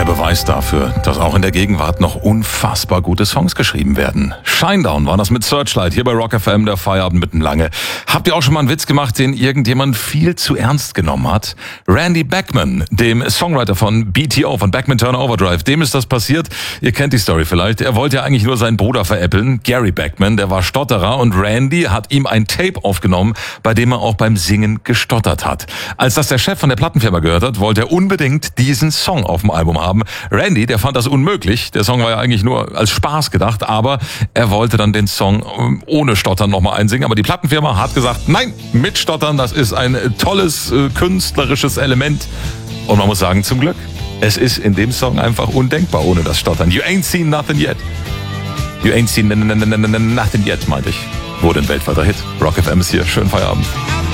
Beweis dafür, dass auch in der Gegenwart noch unfassbar gute Songs geschrieben werden. Shinedown war das mit Searchlight hier bei Rock FM, der Feierabend mitten lange. Habt ihr auch schon mal einen Witz gemacht, den irgendjemand viel zu ernst genommen hat? Randy Bachman, dem Songwriter von BTO, von Bachman Turner Overdrive, dem ist das passiert. Ihr kennt die Story vielleicht. Er wollte ja eigentlich nur seinen Bruder veräppeln, Gary Bachman, der war Stotterer, und Randy hat ihm ein Tape aufgenommen, bei dem er auch beim Singen gestottert hat. Als das der Chef von der Plattenfirma gehört hat, wollte er unbedingt diesen Song auf dem Album haben. Randy, der fand das unmöglich. Der Song war ja eigentlich nur als Spaß gedacht, aber er wollte dann den Song ohne Stottern nochmal einsingen. Aber die Plattenfirma hat gesagt, nein, mit Stottern, das ist ein tolles künstlerisches Element. Und man muss sagen, zum Glück, es ist in dem Song einfach undenkbar ohne das Stottern. You ain't seen nothing yet. You ain't seen nothing yet, meinte ich. Wurde ein weltweiter Hit. Rock FM ist hier. Schönen Feierabend.